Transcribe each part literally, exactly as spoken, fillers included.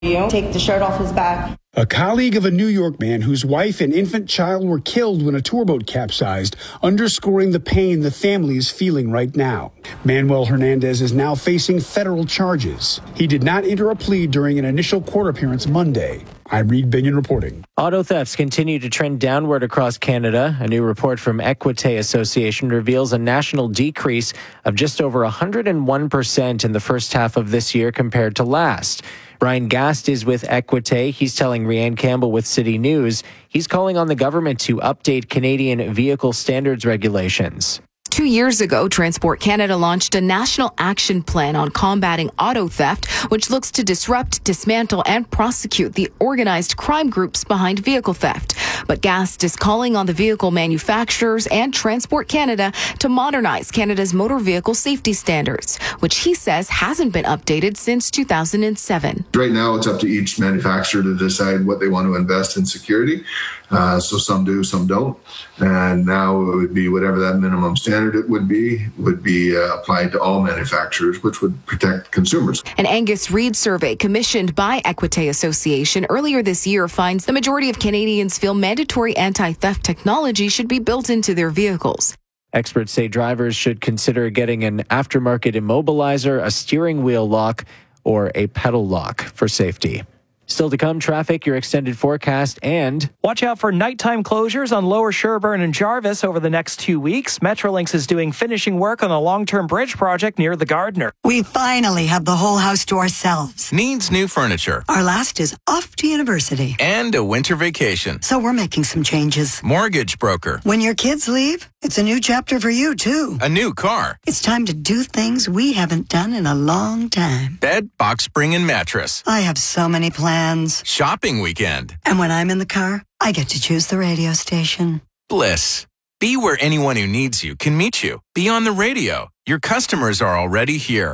You take the shirt off his back. A colleague of a New York man whose wife and infant child were killed when a tour boat capsized, underscoring the pain the family is feeling right now. Manuel Hernandez is now facing federal charges. He did not enter a plea during an initial court appearance Monday. I'm Reed Binion reporting. Auto thefts continue to trend downward across Canada. A new report from Equite Association reveals a national decrease of just over one hundred one percent in the first half of this year compared to last. Brian Gast is with Equite. He's telling Rianne Campbell with City News he's calling on the government to update Canadian vehicle standards regulations. Two years ago, Transport Canada launched a national action plan on combating auto theft, which looks to disrupt, dismantle, and prosecute the organized crime groups behind vehicle theft. But Gast is calling on the vehicle manufacturers and Transport Canada to modernize Canada's motor vehicle safety standards, which he says hasn't been updated since two thousand seven. Right now, it's up to each manufacturer to decide what they want to invest in security. Uh, so some do, some don't. And now it would be whatever that minimum standard it would be, would be uh, applied to all manufacturers, which would protect consumers. An Angus Reid survey commissioned by Equite Association earlier this year finds the majority of Canadians feel mandatory anti-theft technology should be built into their vehicles. Experts say drivers should consider getting an aftermarket immobilizer, a steering wheel lock, or a pedal lock for safety. Still to come, traffic, your extended forecast, and watch out for nighttime closures on Lower Sherbourne and Jarvis over the next two weeks. Metrolinx is doing finishing work on a long-term bridge project near the Gardiner. We finally have the whole house to ourselves. Needs new furniture. Our last is off to university. And a winter vacation. So we're making some changes. Mortgage broker. When your kids leave, it's a new chapter for you, too. A new car. It's time to do things we haven't done in a long time. Bed, box spring, and mattress. I have so many plans. Shopping weekend. And when I'm in the car, I get to choose the radio station. Bliss. Be where anyone who needs you can meet you. Be on the radio. Your customers are already here.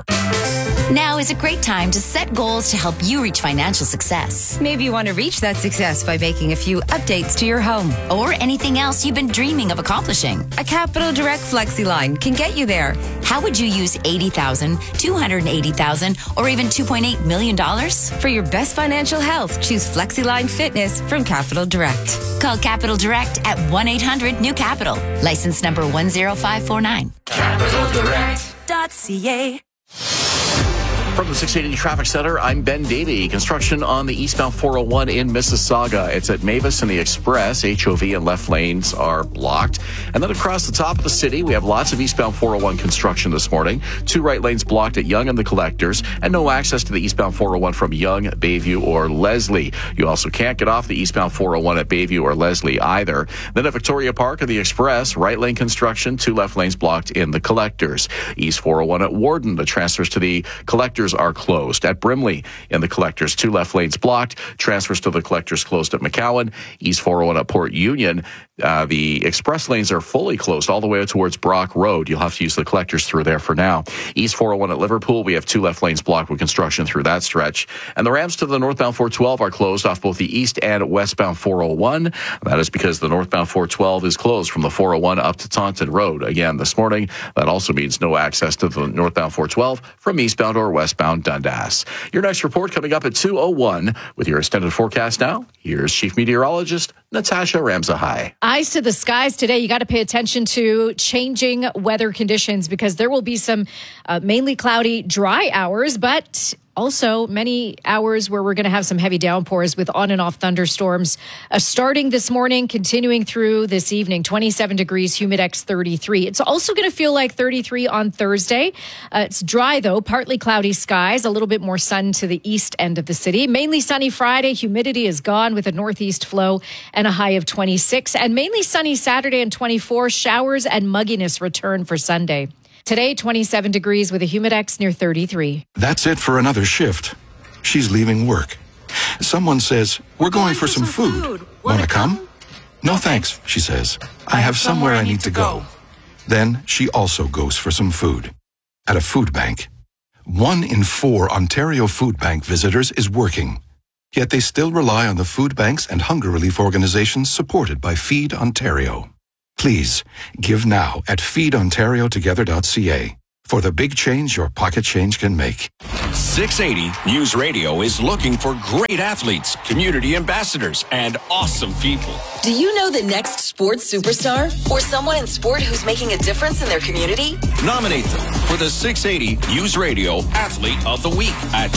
Now is a great time to set goals to help you reach financial success. Maybe you want to reach that success by making a few updates to your home. Or anything else you've been dreaming of accomplishing. A Capital Direct FlexiLine can get you there. How would you use eighty thousand dollars, two hundred eighty thousand dollars, or even two point eight million dollars? For your best financial health, choose FlexiLine Fitness from Capital Direct. Call Capital Direct at one eight hundred new capital. License number one zero five four nine. capital direct dot c a. From the six eighty Traffic Center, I'm Ben Davey. Construction on the eastbound four oh one in Mississauga. It's at Mavis and the Express. H O V and left lanes are blocked. And then across the top of the city, we have lots of eastbound four oh one construction this morning. Two right lanes blocked at Yonge and the Collectors, and no access to the eastbound four oh one from Yonge, Bayview, or Leslie. You also can't get off the eastbound four oh one at Bayview or Leslie either. Then at Victoria Park and the Express, right lane construction, two left lanes blocked in the Collectors. East four oh one at Warden, the transfers to the Collectors are closed. At Brimley in the Collectors, two left lanes blocked. Transfers to the Collectors closed at McCowan. East four oh one at Port Union. Uh, the express lanes are fully closed all the way towards Brock Road. You'll have to use the Collectors through there for now. East four oh one at Liverpool, we have two left lanes blocked with construction through that stretch. And the ramps to the northbound four twelve are closed off both the east and westbound four oh one. That is because the northbound four twelve is closed from the four oh one up to Taunton Road. Again, this morning, that also means no access to the northbound four twelve from eastbound or westbound Dundas. Your next report coming up at two oh one. With your extended forecast now, here's Chief Meteorologist Natasha Ramsahai. Eyes to the skies today. You got to pay attention to changing weather conditions because there will be some uh, mainly cloudy, dry hours, but also many hours where we're going to have some heavy downpours with on and off thunderstorms uh, starting this morning, continuing through this evening. twenty-seven degrees, Humidex thirty-three. It's also going to feel like thirty-three on Thursday. Uh, it's dry, though, partly cloudy skies, a little bit more sun to the east end of the city. Mainly sunny Friday. Humidity is gone with a northeast flow and a high of twenty-six. And mainly sunny Saturday and twenty-four. Showers and mugginess return for Sunday. Today, twenty-seven degrees with a Humidex near thirty-three. That's it for another shift. She's leaving work. Someone says, we're going, going for, for some, some food. food. Want to come? come? No thanks, she says. I, I have somewhere, somewhere I need to go. go. Then she also goes for some food. At a food bank. One in four Ontario Food Bank visitors is working. Yet they still rely on the food banks and hunger relief organizations supported by Feed Ontario. Please, give now at feed ontario together dot c a. for the big change your pocket change can make. six eighty News Radio is looking for great athletes, community ambassadors, and awesome people. Do you know the next sports superstar or someone in sport who's making a difference in their community? Nominate them for the six eighty News Radio Athlete of the Week at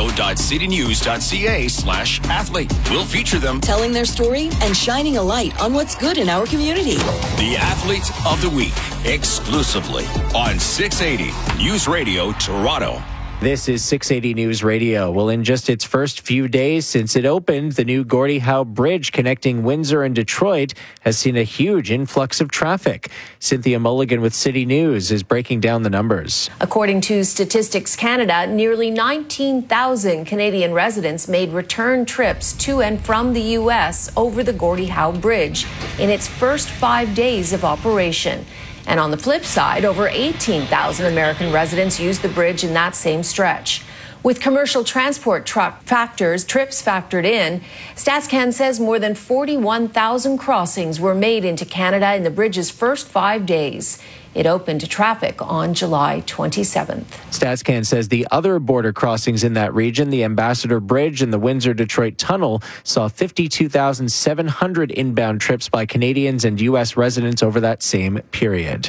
toronto.citynews.ca slash athlete. We'll feature them telling their story and shining a light on what's good in our community. The Athlete of the Week, exclusively on six eighty News Radio Toronto. This is six eighty News Radio. Well, in just its first few days since it opened, the new Gordie Howe Bridge connecting Windsor and Detroit has seen a huge influx of traffic. Cynthia Mulligan with City News is breaking down the numbers. According to Statistics Canada, nearly nineteen thousand Canadian residents made return trips to and from the U S over the Gordie Howe Bridge in its first five days of operation. And on the flip side, over eighteen thousand American residents used the bridge in that same stretch. With commercial transport truck factors, trips factored in, StatsCan says more than forty-one thousand crossings were made into Canada in the bridge's first five days. It opened to traffic on July twenty-seventh. StatsCan says the other border crossings in that region, the Ambassador Bridge and the Windsor-Detroit Tunnel, saw fifty-two thousand seven hundred inbound trips by Canadians and U S residents over that same period.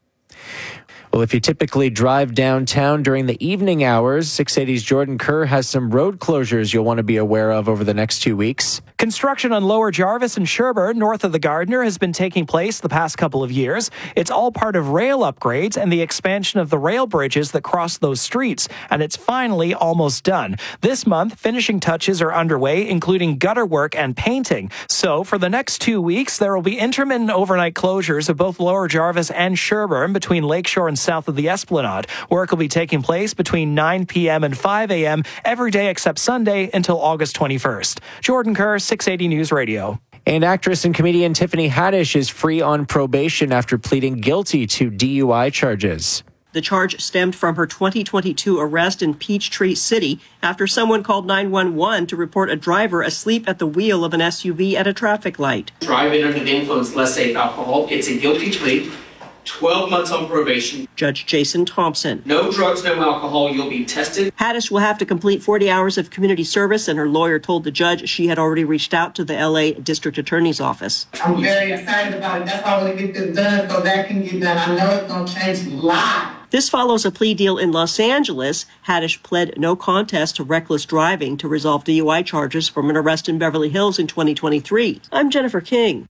Well, if you typically drive downtown during the evening hours, six eighty's Jordan Kerr has some road closures you'll want to be aware of over the next two weeks. Construction on Lower Jarvis and Sherbourne, north of the Gardiner, has been taking place the past couple of years. It's all part of rail upgrades and the expansion of the rail bridges that cross those streets, and it's finally almost done. This month, finishing touches are underway, including gutter work and painting. So, for the next two weeks, there will be intermittent overnight closures of both Lower Jarvis and Sherbourne between Lakeshore and south of the Esplanade. Work will be taking place between nine p.m. and five a.m. every day except Sunday until August twenty-first. Jordan Kerr, six eighty News Radio. And actress and comedian Tiffany Haddish is free on probation after pleading guilty to D U I charges. The charge stemmed from her twenty twenty-two arrest in Peachtree City after someone called nine one one to report a driver asleep at the wheel of an S U V at a traffic light. Driving under the influence, let's say alcohol, it's a guilty plea. twelve months on probation. Judge Jason Thompson. No drugs, no alcohol. You'll be tested. Haddish will have to complete forty hours of community service, and her lawyer told the judge she had already reached out to the L A District Attorney's Office. I'm very excited about it. That's why I want to get this done so that can get done. I know it's going to change a lot. This follows a plea deal in Los Angeles. Haddish pled no contest to reckless driving to resolve D U I charges from an arrest in Beverly Hills in twenty twenty-three. I'm Jennifer King.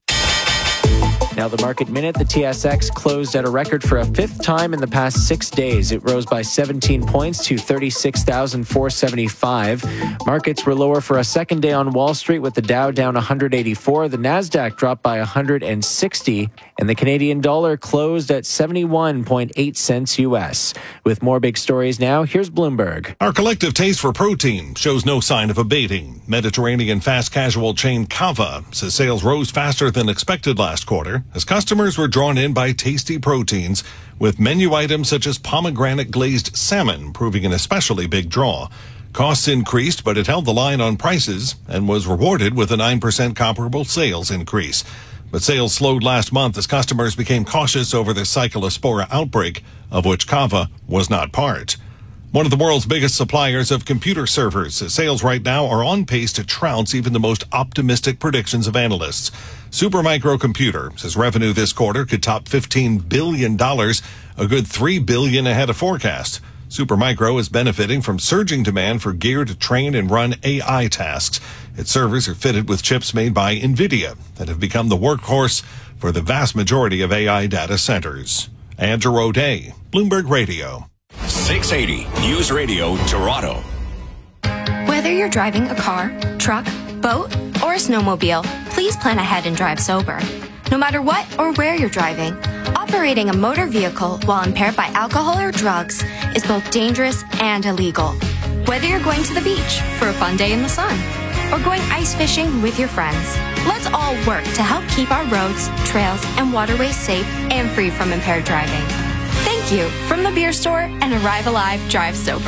Now the market minute, the T S X closed at a record for a fifth time in the past six days. It rose by seventeen points to thirty-six thousand four hundred seventy-five. Markets were lower for a second day on Wall Street with the Dow down one hundred eighty-four. The Nasdaq dropped by one hundred sixty. And the Canadian dollar closed at seventy-one point eight cents U S. With more big stories now, here's Bloomberg. Our collective taste for protein shows no sign of abating. Mediterranean fast casual chain Cava says sales rose faster than expected last quarter as customers were drawn in by tasty proteins, with menu items such as pomegranate glazed salmon proving an especially big draw. Costs increased, but it held the line on prices and was rewarded with a nine percent comparable sales increase. But sales slowed last month as customers became cautious over the Cyclospora outbreak, of which Cava was not part. One of the world's biggest suppliers of computer servers says sales right now are on pace to trounce even the most optimistic predictions of analysts. Supermicro Computer says revenue this quarter could top fifteen billion dollars, a good three billion dollars ahead of forecast. Supermicro is benefiting from surging demand for gear to train and run A I tasks. Its servers are fitted with chips made by NVIDIA that have become the workhorse for the vast majority of A I data centers. Andrew O'Day, Bloomberg Radio. six eighty News Radio Toronto. Whether you're driving a car, truck, boat, or a snowmobile, please plan ahead and drive sober. No matter what or where you're driving, operating a motor vehicle while impaired by alcohol or drugs is both dangerous and illegal. Whether you're going to the beach for a fun day in the sun or going ice fishing with your friends, let's all work to help keep our roads, trails, and waterways safe and free from impaired driving. Thank you from the Beer Store and Arrive Alive Drive Sober.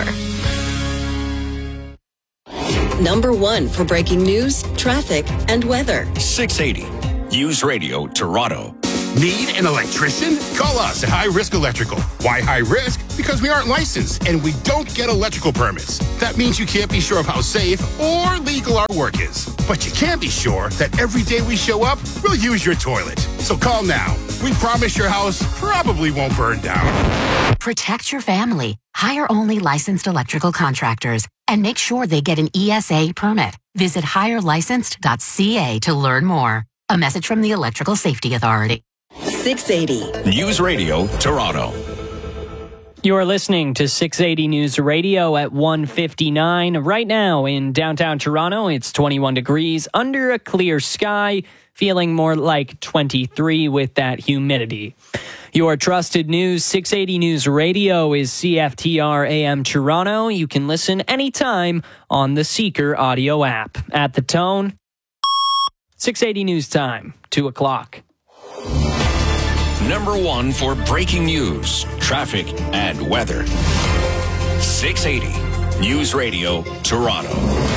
Number one for breaking news, traffic, and weather. six eighty News Radio Toronto. Need an electrician? Call us at High Risk Electrical. Why high risk? Because we aren't licensed and we don't get electrical permits. That means you can't be sure of how safe or legal our work is. But you can be sure that every day we show up, we'll use your toilet. So call now. We promise your house probably won't burn down. Protect your family. Hire only licensed electrical contractors and make sure they get an E S A permit. Visit hire licensed dot c a to learn more. A message from the Electrical Safety Authority. six eighty News Radio, Toronto. You're listening to six eighty News Radio at one fifty-nine. Right now in downtown Toronto, it's twenty-one degrees under a clear sky, feeling more like twenty-three with that humidity. Your trusted news, six eighty News Radio, is C F T R A M Toronto. You can listen anytime on the Seeker audio app. At the tone, six eighty News Time, two o'clock. Number one for breaking news, traffic, and weather. six eighty News Radio, Toronto.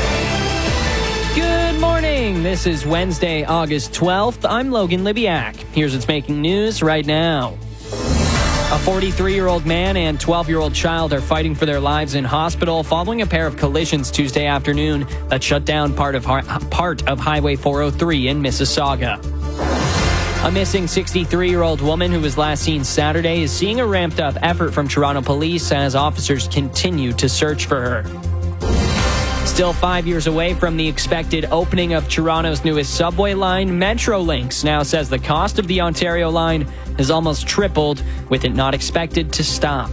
Good morning. This is Wednesday, August twelfth. I'm Logan Libiak. Here's what's making news right now. A forty-three-year-old man and twelve-year-old child are fighting for their lives in hospital following a pair of collisions Tuesday afternoon that shut down part of part of Highway four oh three in Mississauga. A missing sixty-three-year-old woman who was last seen Saturday is seeing a ramped-up effort from Toronto police as officers continue to search for her. Still five years away from the expected opening of Toronto's newest subway line, Metrolinx now says the cost of the Ontario line has almost tripled, with it not expected to stop.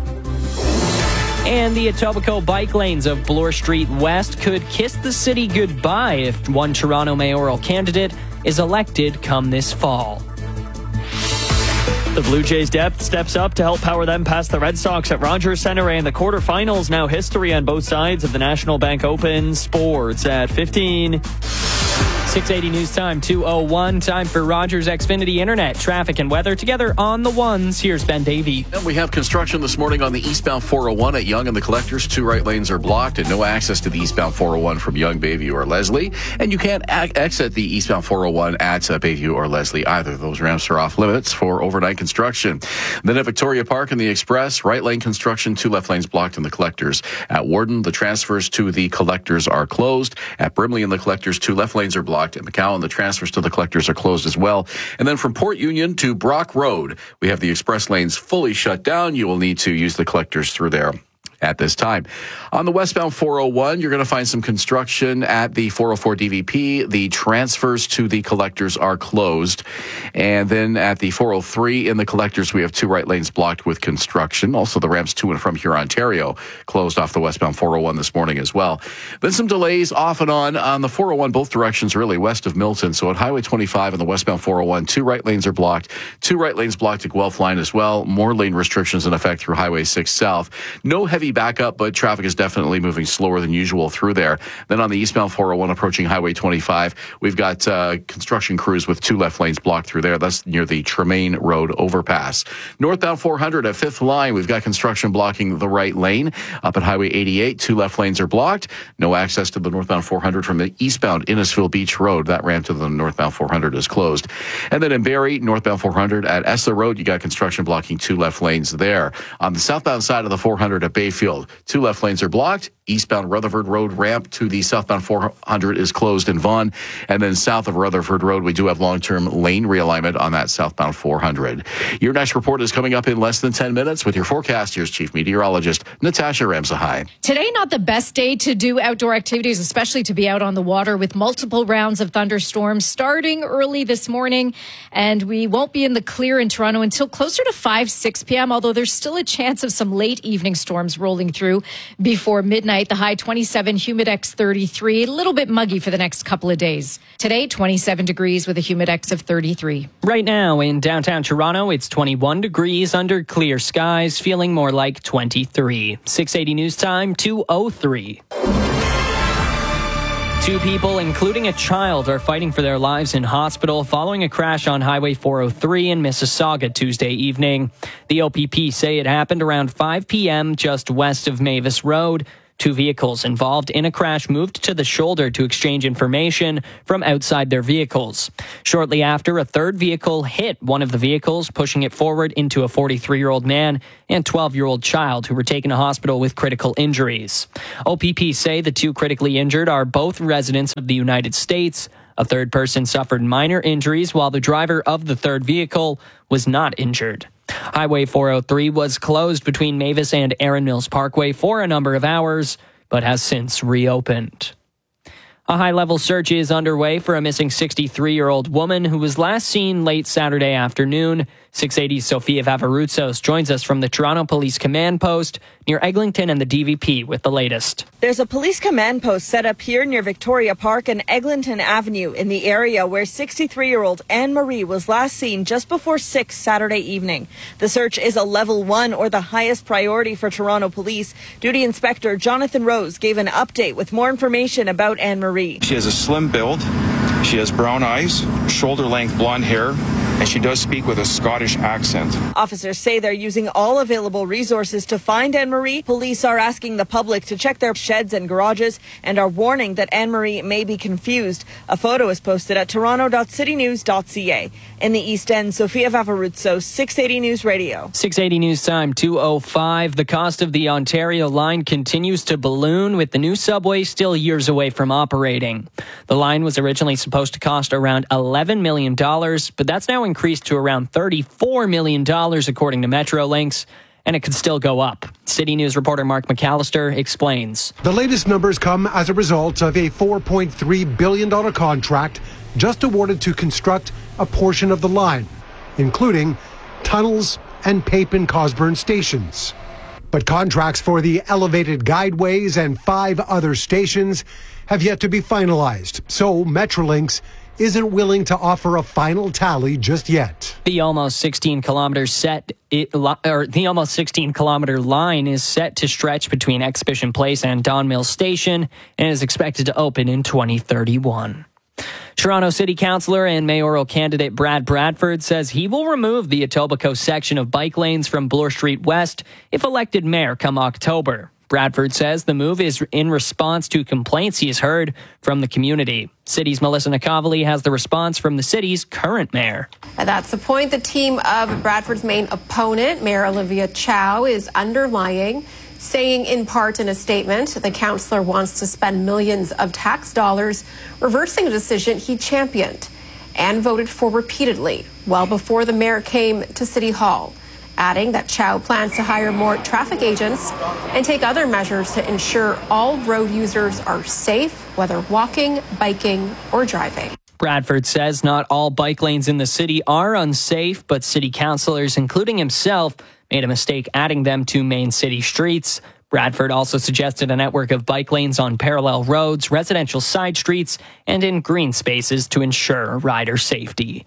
And the Etobicoke bike lanes of Bloor Street West could kiss the city goodbye if one Toronto mayoral candidate is elected come this fall. The Blue Jays depth steps up to help power them past the Red Sox at Rogers Centre, and the quarterfinals now history on both sides of the National Bank Open. Sports at fifteen. six eighty News Time, two oh one. Time for Rogers Xfinity Internet, traffic and weather together on the ones. Here's Ben Davey. And we have construction this morning on the eastbound four oh one at Yonge and the Collectors. Two right lanes are blocked and no access to the eastbound four oh one from Yonge, Bayview, or Leslie. And you can't a- exit the eastbound four oh one at uh, Bayview or Leslie either. Those ramps are off limits for overnight construction. Then at Victoria Park and the Express, right lane construction, two left lanes blocked in the Collectors. At Warden, the transfers to the Collectors are closed. At Brimley and the Collectors, two left lanes are blocked. At McCowan, the transfers to the Collectors are closed as well. And then from Port Union to Brock Road, we have the express lanes fully shut down. You will need to use the Collectors through there at this time. On the westbound four oh one, you're going to find some construction at the four oh four D V P. The transfers to the Collectors are closed. And then at the four oh three in the Collectors, we have two right lanes blocked with construction. Also, the ramps to and from here, Ontario, closed off the westbound four oh one this morning as well. Then some delays off and on on the four oh one, both directions really, west of Milton. So at Highway twenty-five and the westbound four oh one, two right lanes are blocked. Two right lanes blocked at Guelph Line as well. More lane restrictions in effect through Highway six South. No heavy backup, but traffic is definitely moving slower than usual through there. Then on the eastbound four oh one approaching Highway twenty-five, we've got uh, construction crews with two left lanes blocked through there. That's near the Tremaine Road overpass. Northbound four hundred at Fifth Line, we've got construction blocking the right lane. Up at Highway eighty-eight, two left lanes are blocked. No access to the northbound four hundred from the eastbound Innisfil Beach Road. That ramp to the northbound four hundred is closed. And then in Barrie, northbound four hundred at Essa Road, you got construction blocking two left lanes there. On the southbound side of the four hundred at Bayfield, two left lanes are blocked. Eastbound Rutherford Road ramp to the southbound four hundred is closed in Vaughan. And then south of Rutherford Road, we do have long-term lane realignment on that southbound four hundred. Your next report is coming up in less than ten minutes with your forecast. Here's Chief Meteorologist Natasha Ramsahai. Today, not the best day to do outdoor activities, especially to be out on the water with multiple rounds of thunderstorms starting early this morning. And we won't be in the clear in Toronto until closer to five, six p.m., although there's still a chance of some late evening storms rolling through before midnight. The high twenty-seven, humidex thirty-three, a little bit muggy for the next couple of days. Today, twenty-seven degrees with a humidex of thirty-three. Right now in downtown Toronto, it's twenty-one degrees under clear skies, feeling more like twenty-three. six eighty News Time, two oh three. Two people, including a child, are fighting for their lives in hospital following a crash on Highway four oh three in Mississauga Tuesday evening. The O P P say it happened around five p.m. just west of Mavis Road. Two vehicles involved in a crash moved to the shoulder to exchange information from outside their vehicles. Shortly after, a third vehicle hit one of the vehicles, pushing it forward into a forty-three-year-old man and twelve-year-old child who were taken to hospital with critical injuries. O P P say the two critically injured are both residents of the United States. A third person suffered minor injuries while the driver of the third vehicle was not injured. Highway four oh three was closed between Mavis and Erin Mills Parkway for a number of hours, but has since reopened. A high-level search is underway for a missing sixty-three-year-old woman who was last seen late Saturday afternoon. six eighty's Sophia Vavaroutsos joins us from the Toronto Police Command Post near Eglinton and the D V P with the latest. There's a police command post set up here near Victoria Park and Eglinton Avenue in the area where sixty-three-year-old Anne-Marie was last seen just before six Saturday evening. The search is a level one, or the highest priority for Toronto Police. Duty Inspector Jonathan Rose gave an update with more information about Anne-Marie. She has a slim build, she has brown eyes, shoulder-length blonde hair, and she does speak with a Scottish accent. Officers say they're using all available resources to find Anne-Marie. Police are asking the public to check their sheds and garages and are warning that Anne-Marie may be confused. A photo is posted at toronto dot city news dot c a. In the East End, Sophia Vavaroutsos, six eighty News Radio. six eighty News Time, two oh five. The cost of the Ontario line continues to balloon, with the new subway still years away from operating. The line was originally supposed to cost around eleven million dollars, but that's now increased to around thirty-four million dollars, according to Metrolinx, and it could still go up. City News reporter Mark McAllister explains. The latest numbers come as a result of a four point three billion dollars contract just awarded to construct a portion of the line, including tunnels and Pape and Cosburn stations. But contracts for the elevated guideways and five other stations have yet to be finalized, so Metrolinx isn't willing to offer a final tally just yet. The almost sixteen kilometer set, it, or the almost sixteen kilometer line is set to stretch between Exhibition Place and Don Mills Station and is expected to open in twenty thirty-one. Toronto City Councillor and mayoral candidate Brad Bradford says he will remove the Etobicoke section of bike lanes from Bloor Street West if elected mayor come October. Bradford says the move is in response to complaints he's heard from the community. City's Melissa Nakavali has the response from the city's current mayor. That's the point the team of Bradford's main opponent, Mayor Olivia Chow, is underlying, saying in part in a statement the councillor wants to spend millions of tax dollars reversing a decision he championed and voted for repeatedly well before the mayor came to City Hall, adding that Chow plans to hire more traffic agents and take other measures to ensure all road users are safe, whether walking, biking, or driving. Bradford says not all bike lanes in the city are unsafe, but city councillors, including himself, made a mistake adding them to main city streets. Bradford also suggested a network of bike lanes on parallel roads, residential side streets, and in green spaces to ensure rider safety.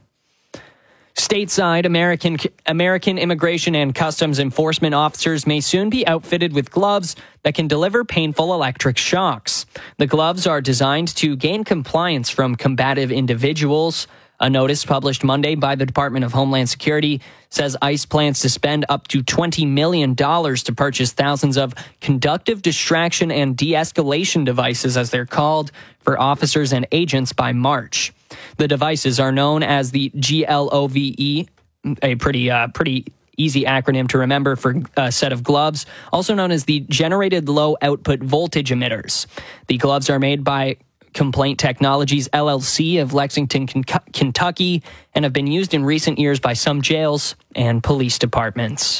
Stateside, American American Immigration and Customs Enforcement officers may soon be outfitted with gloves that can deliver painful electric shocks. The gloves are designed to gain compliance from combative individuals. A notice published Monday by the Department of Homeland Security says ICE plans to spend up to twenty million dollars to purchase thousands of conductive distraction and de-escalation devices, as they're called, for officers and agents by March. The devices are known as the G L O V E, a pretty uh, pretty easy acronym to remember for a set of gloves, also known as the Generated Low Output Voltage Emitters. The gloves are made by Complaint Technologies L L C of Lexington, Kentucky, and have been used in recent years by some jails and police departments.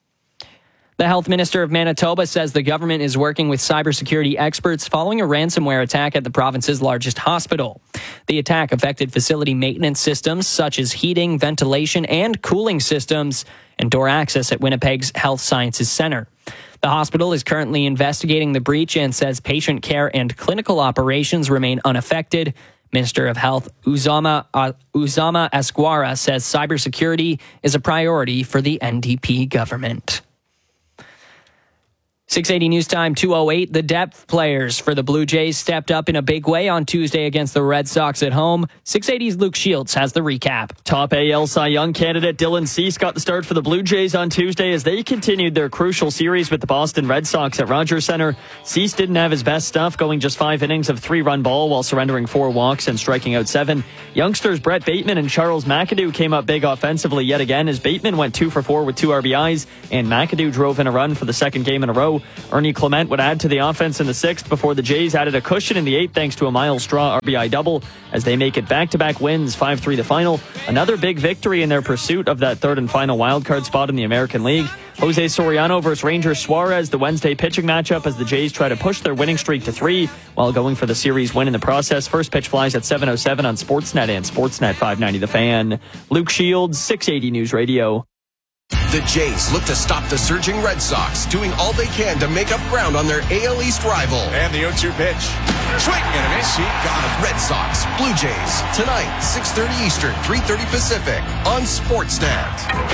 The health minister of Manitoba says the government is working with cybersecurity experts following a ransomware attack at the province's largest hospital. The attack affected facility maintenance systems such as heating, ventilation, and cooling systems, and door access at Winnipeg's Health Sciences Centre. The hospital is currently investigating the breach and says patient care and clinical operations remain unaffected. Minister of Health Uzama, uh, Uzama Esquara says cybersecurity is a priority for the N D P government. six eighty News Time, two oh eight. The depth players for the Blue Jays stepped up in a big way on Tuesday against the Red Sox at home. six eighty's Luke Shields has the recap. Top A L Cy Young candidate Dylan Cease got the start for the Blue Jays on Tuesday as they continued their crucial series with the Boston Red Sox at Rogers Center. Cease didn't have his best stuff, going just five innings of three-run ball while surrendering four walks and striking out seven. Youngsters Brett Bateman and Charles McAdoo came up big offensively yet again as Bateman went two for four with two R B Is and McAdoo drove in a run for the second game in a row. Ernie Clement would add to the offense in the sixth before the Jays added a cushion in the eighth thanks to a Miles Straw R B I double as they make it back-to-back wins, five three the final. Another big victory in their pursuit of that third and final wildcard spot in the American League. Jose Soriano versus Ranger Suarez, the Wednesday pitching matchup as the Jays try to push their winning streak to three while going for the series win in the process. First pitch flies at seven oh seven on Sportsnet and Sportsnet five ninety The Fan. Luke Shields, six eighty News Radio. The Jays look to stop the surging Red Sox, doing all they can to make up ground on their A L East rival. And the oh two pitch. Swing and a miss. He got him. Red Sox, Blue Jays, tonight, six thirty Eastern, three thirty Pacific, on Sportsnet.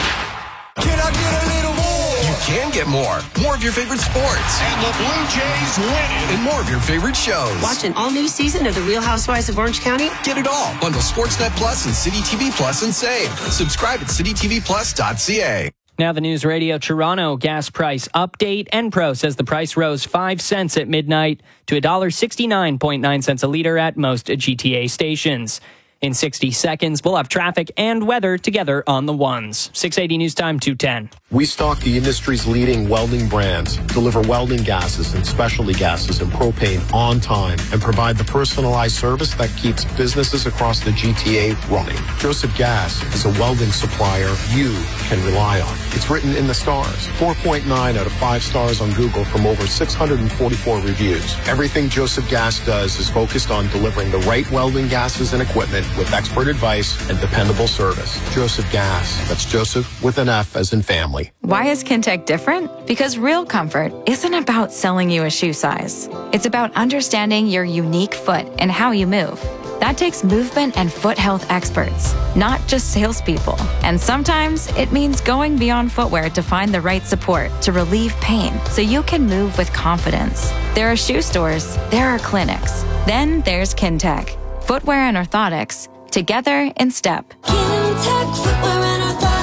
Can I get a little more? You can get more. More of your favorite sports. And the Blue Jays win it. And more of your favorite shows. Watch an all-new season of The Real Housewives of Orange County. Get it all. Bundle Sportsnet Plus and City T V Plus and save. Subscribe at city t v plus dot c a. Now the News Radio Toronto gas price update. Enpro says the price rose five cents at midnight to one dollar sixty-nine point nine cents a liter at most G T A stations. In sixty seconds, we'll have traffic and weather together on the ones. six eighty News Time, two ten. We stock the industry's leading welding brands, deliver welding gases and specialty gases and propane on time, and provide the personalized service that keeps businesses across the G T A running. Joseph Gas is a welding supplier you can rely on. It's written in the stars. four point nine out of five stars on Google from over six hundred forty-four reviews. Everything Joseph Gas does is focused on delivering the right welding gases and equipment with expert advice and dependable service. Joseph Gas. That's Joseph with an F as in family. Why is Kintec different? Because real comfort isn't about selling you a shoe size. It's about understanding your unique foot and how you move. That takes movement and foot health experts, not just salespeople. And sometimes it means going beyond footwear to find the right support to relieve pain so you can move with confidence. There are shoe stores, there are clinics, then there's Kintec. Footwear and orthotics, together in step. Kintec Footwear and Orthotics.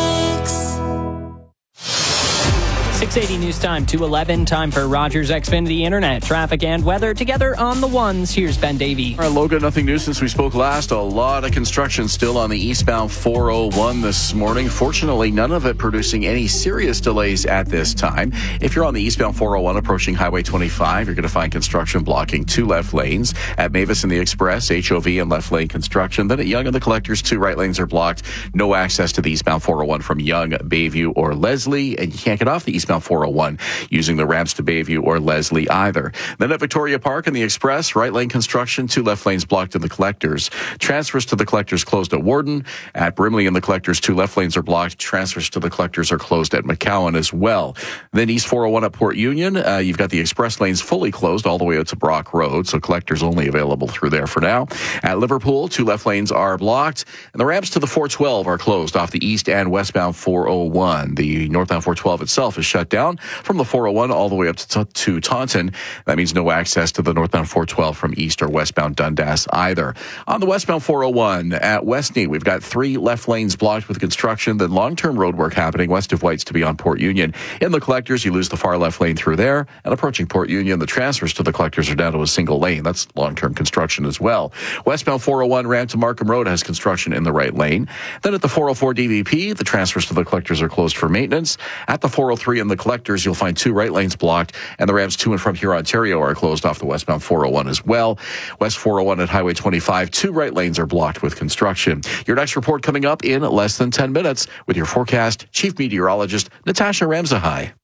six eighty News Time, two eleven. Time for Rogers Xfinity Internet. Traffic and weather together on the ones. Here's Ben Davey. All right, Logan, nothing new since we spoke last. A lot of construction still on the eastbound four oh one this morning. Fortunately, none of it producing any serious delays at this time. If you're on the eastbound four oh one approaching Highway twenty-five, you're going to find construction blocking two left lanes. At Mavis and the Express, H O V and left lane construction. Then at Yonge and the Collectors, two right lanes are blocked. No access to the eastbound four oh one from Yonge, Bayview, or Leslie. And you can't get off the eastbound four oh one using the ramps to Bayview or Leslie either. Then at Victoria Park and the Express, right lane construction, two left lanes blocked in the Collectors. Transfers to the Collectors closed at Warden. At Brimley and the Collectors, two left lanes are blocked. Transfers to the Collectors are closed at McCowan as well. Then East four oh one at Port Union, uh, you've got the Express lanes fully closed all the way out to Brock Road, so Collectors only available through there for now. At Liverpool, two left lanes are blocked, and the ramps to the four twelve are closed off the east and westbound four oh one. The northbound four twelve itself is shut down from the four oh one all the way up to, to Taunton. That means no access to the northbound four twelve from east or westbound Dundas either. On the westbound four oh one at Westney, we've got three left lanes blocked with construction, then long-term road work happening west of Whites to be on Port Union. In the Collectors, you lose the far left lane through there, and approaching Port Union, the transfers to the Collectors are down to a single lane. That's long-term construction as well. Westbound four oh one ramp to Markham Road has construction in the right lane. Then at the four oh four D V P, the transfers to the Collectors are closed for maintenance. At the four oh three in the Collectors, you'll find two right lanes blocked, and the ramps to and from here, Ontario, are closed off the westbound four oh one as well. West four oh one at Highway twenty-five, two right lanes are blocked with construction. Your next report coming up in less than ten minutes with your forecast, Chief Meteorologist Natasha Ramzahai.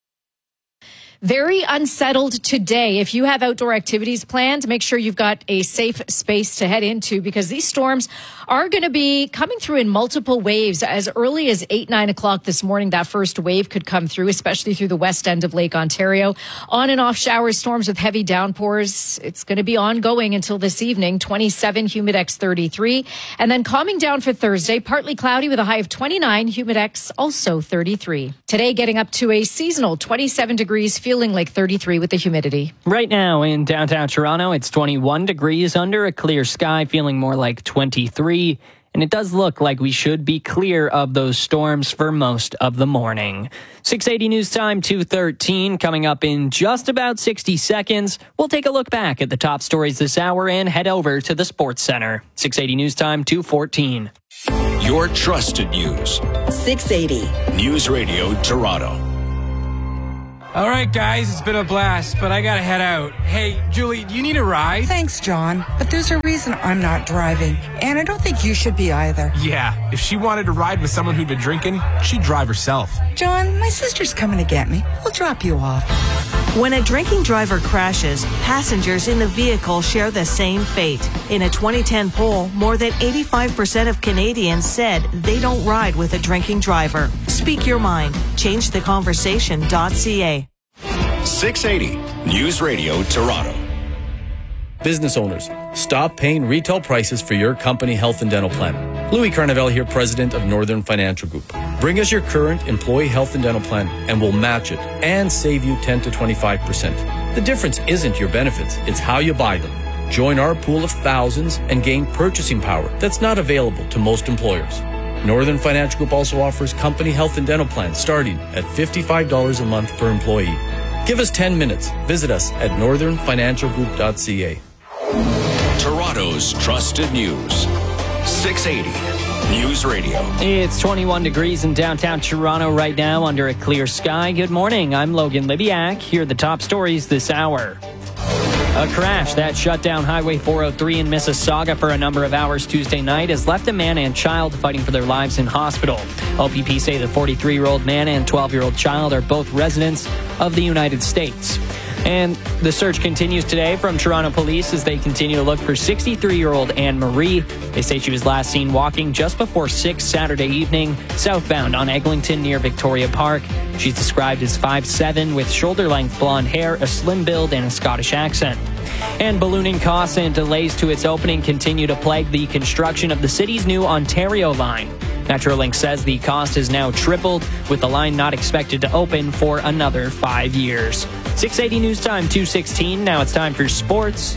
Very unsettled today. If you have outdoor activities planned, make sure you've got a safe space to head into because these storms are going to be coming through in multiple waves. As early as eight, nine o'clock this morning, that first wave could come through, especially through the west end of Lake Ontario. On and off showers, storms with heavy downpours. It's going to be ongoing until this evening, twenty-seven, Humidex thirty-three. And then calming down for Thursday, partly cloudy with a high of twenty-nine, Humidex also thirty-three. Today getting up to a seasonal twenty-seven degrees, feeling like thirty-three with the humidity. Right now in downtown Toronto, it's twenty-one degrees under a clear sky, feeling more like twenty-three. And it does look like we should be clear of those storms for most of the morning. six eighty News Time, two thirteen. Coming up in just about sixty seconds, we'll take a look back at the top stories this hour and head over to the Sports Center. six eighty News Time, two fourteen. Your trusted news. six eighty. News Radio Toronto. All right, guys, it's been a blast, but I gotta head out. Hey, Julie, do you need a ride? Thanks, John, but there's a reason I'm not driving, and I don't think you should be either. Yeah, if she wanted to ride with someone who'd been drinking, she'd drive herself. John, my sister's coming to get me. We'll drop you off. When a drinking driver crashes, passengers in the vehicle share the same fate. In a twenty ten poll, more than eighty-five percent of Canadians said they don't ride with a drinking driver. Speak your mind. change the conversation dot c a. six eighty News Radio Toronto. Business owners, stop paying retail prices for your company health and dental plan. Louis Carnevale here, president of Northern Financial Group. Bring us your current employee health and dental plan and we'll match it and save you ten to twenty-five percent. The difference isn't your benefits, it's how you buy them. Join our pool of thousands and gain purchasing power that's not available to most employers. Northern Financial Group also offers company health and dental plans starting at fifty-five dollars a month per employee. Give us ten minutes. Visit us at northern financial group dot c a. Toronto's trusted news. six eighty News Radio. It's twenty-one degrees in downtown Toronto right now under a clear sky. Good morning. I'm Logan Libiak. Here are the top stories this hour. A crash that shut down Highway four oh three in Mississauga for a number of hours Tuesday night has left a man and child fighting for their lives in hospital. O P P say the forty-three-year-old man and twelve-year-old child are both residents of the United States. And the search continues today from Toronto police as they continue to look for sixty-three-year-old Anne Marie. They say she was last seen walking just before six Saturday evening, southbound on Eglinton near Victoria Park. She's described as five seven with shoulder-length blonde hair, a slim build, and a Scottish accent. And ballooning costs and delays to its opening continue to plague the construction of the city's new Ontario line. Metrolink says the cost has now tripled, with the line not expected to open for another five years. six eighty News Time, two sixteen. Now it's time for sports.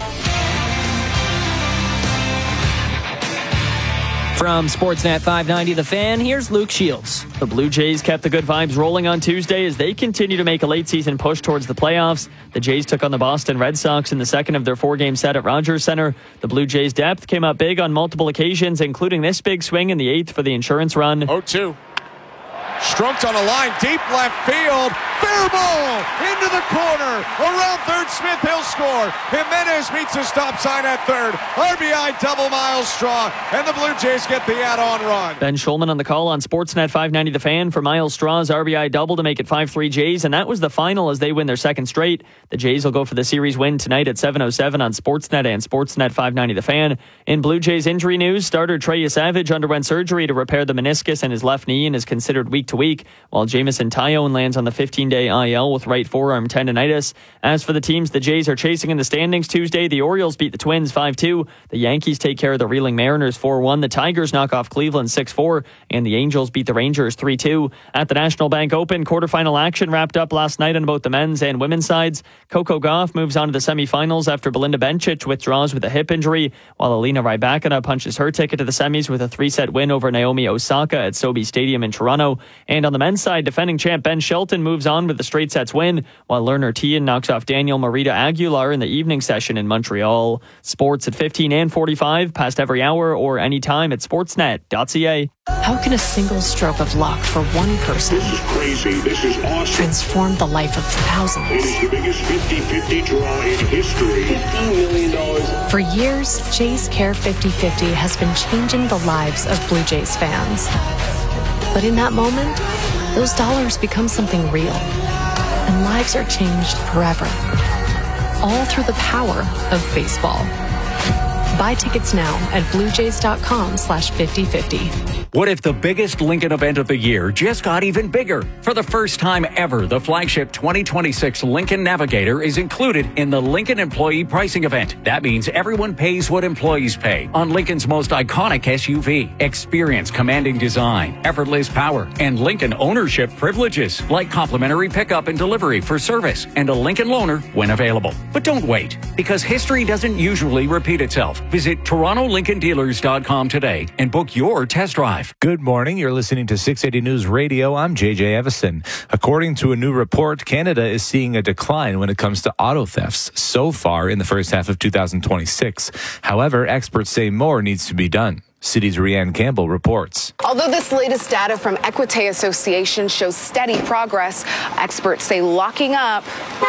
From Sportsnet five ninety The Fan, here's Luke Shields. The Blue Jays kept the good vibes rolling on Tuesday as they continue to make a late-season push towards the playoffs. The Jays took on the Boston Red Sox in the second of their four-game set at Rogers Center. The Blue Jays' depth came up big on multiple occasions, including this big swing in the eighth for the insurance run. oh two. Stroked on a line, deep left field. Fair ball into the corner. Around third, Smith, he'll score. Jimenez meets a stop sign at third. R B I double Miles Straw, and the Blue Jays get the add-on run. Ben Schulman on the call on Sportsnet five ninety The Fan for Miles Straw's R B I double to make it five three Jays, and that was the final as they win their second straight. The Jays will go for the series win tonight at seven oh seven on Sportsnet and Sportsnet five ninety The Fan. In Blue Jays injury news, starter Trey Savage underwent surgery to repair the meniscus in his left knee and is considered week to week, while Jamison Tyone lands on the fifteen-day I L with right forearm tendonitis. As for the teams the Jays are chasing in the standings Tuesday, the Orioles beat the Twins five two. The Yankees take care of the reeling Mariners four one. The Tigers knock off Cleveland six four. And the Angels beat the Rangers three two. At the National Bank Open, quarterfinal action wrapped up last night on both the men's and women's sides. Coco Gauff moves on to the semifinals after Belinda Bencic withdraws with a hip injury, while Alina Rybakina punches her ticket to the semis with a three-set win over Naomi Osaka at Sobe Stadium in Toronto. And on the men's side, defending champ Ben Shelton moves on with the straight sets win, while Lerner Tien knocks off Daniel Marita Aguilar in the evening session in Montreal. Sports at fifteen and forty-five, past every hour or anytime at sportsnet dot c a. How can a single stroke of luck for one person This is crazy. This is awesome. transform the life of thousands? It is the biggest fifty-fifty draw in history. fifteen million dollars. For years, Jays Care fifty fifty has been changing the lives of Blue Jays fans. But in that moment, those dollars become something real, and lives are changed forever. All through the power of baseball. Buy tickets now at bluejays.com slash 5050. What if the biggest Lincoln event of the year just got even bigger? For the first time ever, the flagship twenty twenty-six Lincoln Navigator is included in the Lincoln Employee Pricing Event. That means everyone pays what employees pay on Lincoln's most iconic S U V. Experience commanding design, effortless power, and Lincoln ownership privileges like complimentary pickup and delivery for service and a Lincoln loaner when available. But don't wait, because history doesn't usually repeat itself. Visit Toronto Lincoln Dealers dot com today and book your test drive. Good morning. You're listening to six eighty News Radio. I'm J J Evison. According to a new report, Canada is seeing a decline when it comes to auto thefts so far in the first half of two thousand twenty-six. However, experts say more needs to be done. City's Rianne Campbell reports. Although this latest data from Equite Association shows steady progress, experts say locking up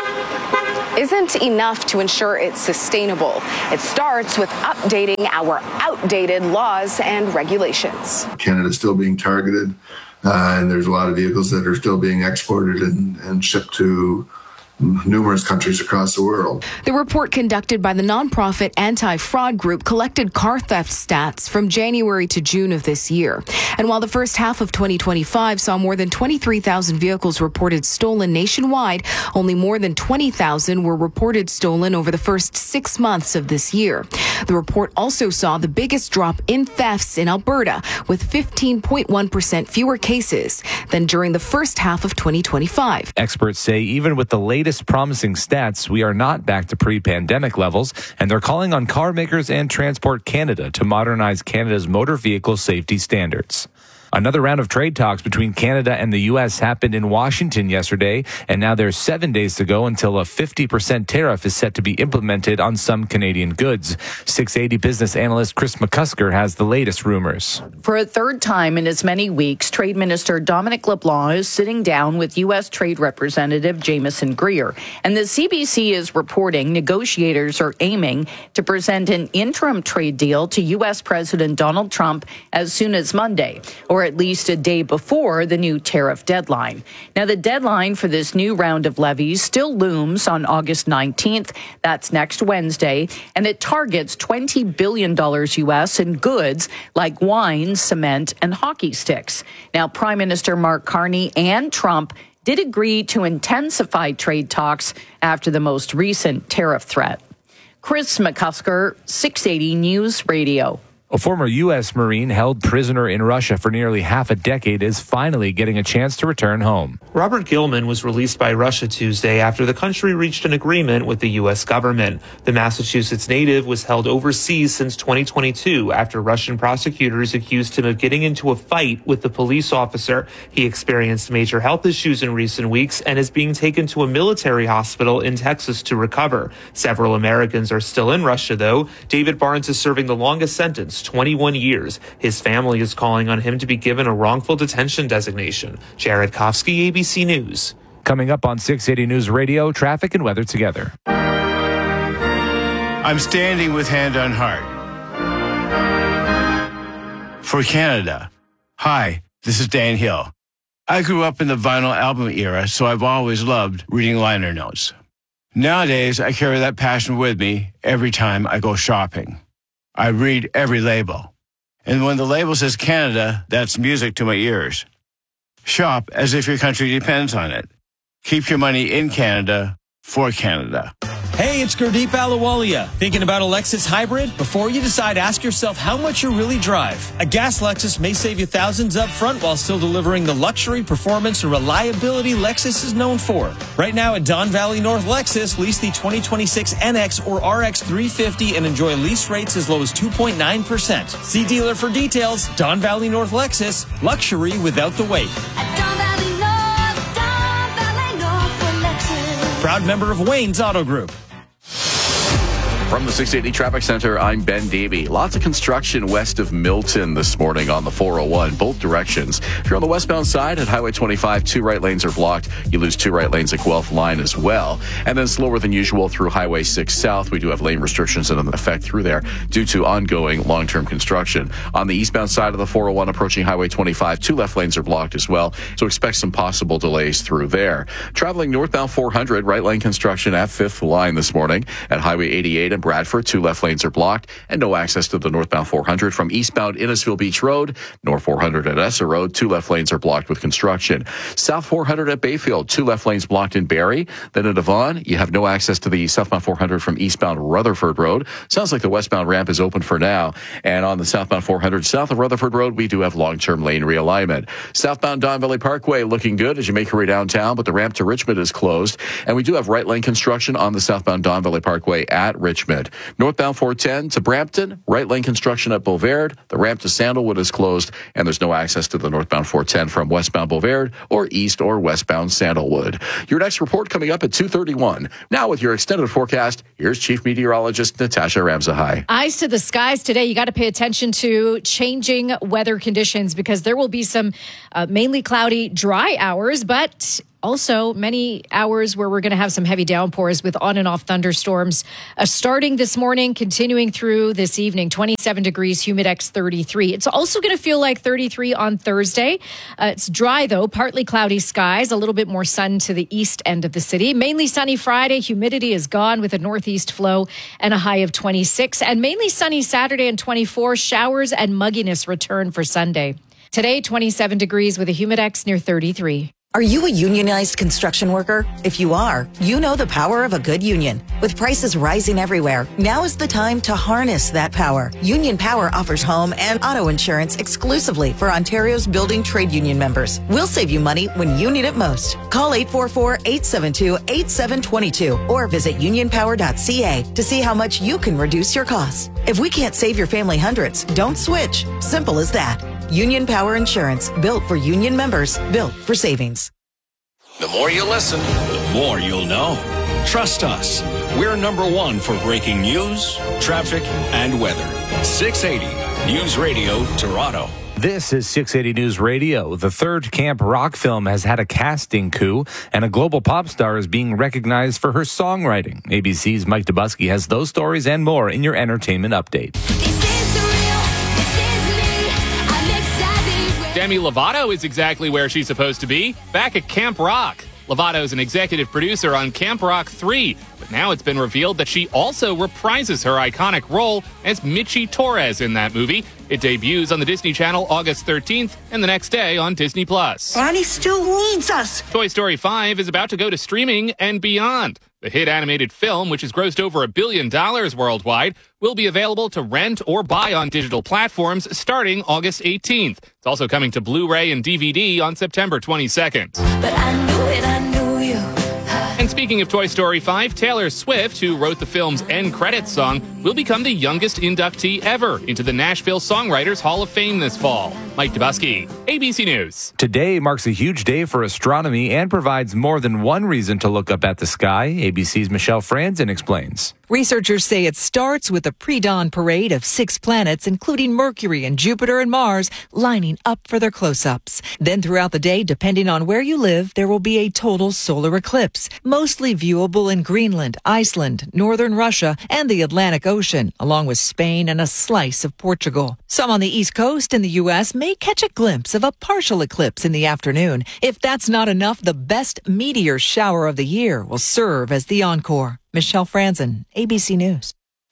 isn't enough to ensure it's sustainable. It starts with updating our outdated laws and regulations. Canada's still being targeted, uh, and there's a lot of vehicles that are still being exported and, and shipped to numerous countries across the world. The report conducted by the nonprofit Anti-Fraud Group collected car theft stats from January to June of this year. And while the first half of twenty twenty-five saw more than twenty-three thousand vehicles reported stolen nationwide, only more than twenty thousand were reported stolen over the first six months of this year. The report also saw the biggest drop in thefts in Alberta, with fifteen point one percent fewer cases than during the first half of twenty twenty-five. Experts say even with the latest promising stats, we are not back to pre-pandemic levels, and they're calling on car makers and Transport Canada to modernize Canada's motor vehicle safety standards. Another round of trade talks between Canada and the U S happened in Washington yesterday, and now there's seven days to go until a fifty percent tariff is set to be implemented on some Canadian goods. six eighty business analyst Chris McCusker has the latest rumors. For a third time in as many weeks, Trade Minister Dominic LeBlanc is sitting down with U S Trade Representative Jameson Greer. And the C B C is reporting negotiators are aiming to present an interim trade deal to U S President Donald Trump as soon as Monday, or at least a day before the new tariff deadline. Now, the deadline for this new round of levies still looms on August nineteenth. That's next Wednesday, and it targets twenty billion dollars U S in goods like wine, cement, and hockey sticks. Now, Prime Minister Mark Carney and Trump did agree to intensify trade talks after the most recent tariff threat. Chris McCusker, six eighty News Radio. A former U S Marine held prisoner in Russia for nearly half a decade is finally getting a chance to return home. Robert Gilman was released by Russia Tuesday after the country reached an agreement with the U S government. The Massachusetts native was held overseas since twenty twenty-two after Russian prosecutors accused him of getting into a fight with the police officer. He experienced major health issues in recent weeks and is being taken to a military hospital in Texas to recover. Several Americans are still in Russia, though. David Barnes is serving the longest sentence, twenty-one years. His family is calling on him to be given a wrongful detention designation. Jared Kofsky, A B C News. Coming up on six eighty News Radio, traffic and weather together. I'm standing with hand on heart. For Canada. Hi, this is Dan Hill. I grew up in the vinyl album era, so I've always loved reading liner notes. Nowadays, I carry that passion with me every time I go shopping. I read every label. And when the label says Canada, that's music to my ears. Shop as if your country depends on it. Keep your money in Canada for Canada. Hey, it's Gurdeep Ahluwalia. Thinking about a Lexus hybrid? Before you decide, ask yourself how much you really drive. A gas Lexus may save you thousands up front while still delivering the luxury, performance, and reliability Lexus is known for. Right now at Don Valley North Lexus, lease the twenty twenty-six N X or R X three fifty and enjoy lease rates as low as two point nine percent. See dealer for details. Don Valley North Lexus, luxury without the wait. Proud member of Wayne's Auto Group. From the six eighty Traffic Center, I'm Ben Davey. Lots of construction west of Milton this morning on the four oh one, both directions. If you're on the westbound side at Highway twenty-five, two right lanes are blocked. You lose two right lanes at Guelph Line as well. And then slower than usual through Highway six South. We do have lane restrictions in effect through there due to ongoing long-term construction. On the eastbound side of the four oh one approaching Highway twenty-five, two left lanes are blocked as well. So expect some possible delays through there. Traveling northbound four hundred, right lane construction at Fifth Line this morning at Highway eighty-eight and Bradford. Two left lanes are blocked and no access to the northbound four hundred from eastbound Innisfil Beach Road. North four hundred at Essa Road. Two left lanes are blocked with construction. South four hundred at Bayfield. Two left lanes blocked in Barrie. Then in Devon, you have no access to the southbound four hundred from eastbound Rutherford Road. Sounds like the westbound ramp is open for now. And on the southbound four hundred south of Rutherford Road, we do have long-term lane realignment. Southbound Don Valley Parkway looking good as you make your way downtown, but the ramp to Richmond is closed. And we do have right lane construction on the southbound Don Valley Parkway at Richmond. Northbound four ten to Brampton, right lane construction at Boulevard. The ramp to Sandalwood is closed, and there's no access to the northbound four ten from westbound Boulevard or east or westbound Sandalwood. Your next report coming up at two thirty-one. Now with your extended forecast, here's Chief Meteorologist Natasha Ramzahai. Eyes to the skies today. You got to pay attention to changing weather conditions because there will be some uh, mainly cloudy, dry hours, but also many hours where we're going to have some heavy downpours with on and off thunderstorms uh, starting this morning, continuing through this evening. twenty-seven degrees, Humidex thirty-three. It's also going to feel like thirty-three on Thursday. Uh, it's dry, though, partly cloudy skies, a little bit more sun to the east end of the city. Mainly sunny Friday. Humidity is gone with a northeast flow and a high of twenty-six. And mainly sunny Saturday and twenty-four. Showers and mugginess return for Sunday. Today, twenty-seven degrees with a Humidex near thirty-three. Are you a unionized construction worker? If you are, you know the power of a good union. With prices rising everywhere, now is the time to harness that power. Union Power offers home and auto insurance exclusively for Ontario's building trade union members. We'll save you money when you need it most. Call eight four four, eight seven two, eight seven two two or visit union power dot c a to see how much you can reduce your costs. If we can't save your family hundreds, don't switch. Simple as that. Union Power Insurance, built for union members, built for savings. The more you listen, the more you'll know. Trust us. We're number one for breaking news, traffic, and weather. six eighty News Radio Toronto. This is six eighty News Radio. The third Camp Rock film has had a casting coup, and a global pop star is being recognized for her songwriting. A B C's Mike Dubusky has those stories and more in your entertainment update. Demi Lovato is exactly where she's supposed to be, back at Camp Rock. Lovato is an executive producer on Camp Rock three, but now it's been revealed that she also reprises her iconic role as Michi Torres in that movie. It debuts on the Disney Channel August thirteenth and the next day on Disney Plus. Bonnie still needs us. Toy Story five is about to go to streaming and beyond. The hit animated film, which has grossed over a billion dollars worldwide, will be available to rent or buy on digital platforms starting August eighteenth. It's also coming to Blu-ray and D V D on September twenty-second. But I knew it, I knew you. And speaking of Toy Story five, Taylor Swift, who wrote the film's end credits song, will become the youngest inductee ever into the Nashville Songwriters Hall of Fame this fall. Mike Dubusky, A B C News. Today marks a huge day for astronomy and provides more than one reason to look up at the sky. A B C's Michelle Franzen explains. Researchers say it starts with a pre-dawn parade of six planets, including Mercury and Jupiter and Mars, lining up for their close-ups. Then throughout the day, depending on where you live, there will be a total solar eclipse, mostly viewable in Greenland, Iceland, northern Russia, and the Atlantic Ocean, along with Spain and a slice of Portugal. Some on the East Coast in the U S may catch a glimpse of a partial eclipse in the afternoon. If that's not enough, the best meteor shower of the year will serve as the encore. Michelle Franzen, A B C News.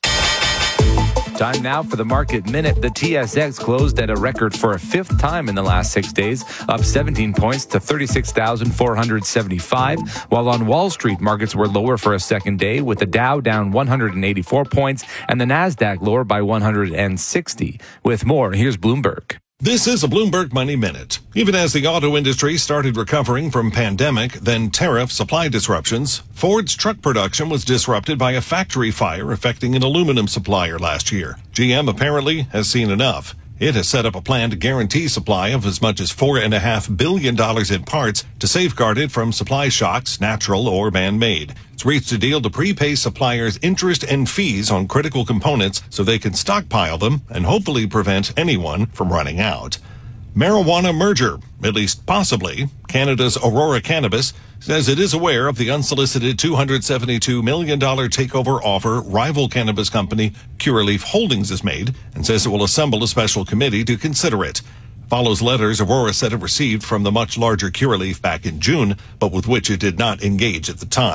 Time now for the Market Minute. The T S X closed at a record for a fifth time in the last six days, up seventeen points to thirty-six thousand four hundred seventy-five, while on Wall Street, markets were lower for a second day, with the Dow down one hundred eighty-four points and the Nasdaq lower by one hundred sixty. With more, here's Bloomberg. This is a Bloomberg Money Minute. Even as the auto industry started recovering from pandemic, then tariff supply disruptions, Ford's truck production was disrupted by a factory fire affecting an aluminum supplier last year. G M apparently has seen enough. It has set up a plan to guarantee supply of as much as four point five billion dollars in parts to safeguard it from supply shocks, natural or man-made. It's reached a deal to prepay suppliers interest and fees on critical components so they can stockpile them and hopefully prevent anyone from running out. Marijuana merger, at least possibly. Canada's Aurora Cannabis says it is aware of the unsolicited two hundred seventy-two million dollars takeover offer rival cannabis company Curaleaf Holdings has made and says it will assemble a special committee to consider it. Follows letters Aurora said it received from the much larger Curaleaf back in June, but with which it did not engage at the time.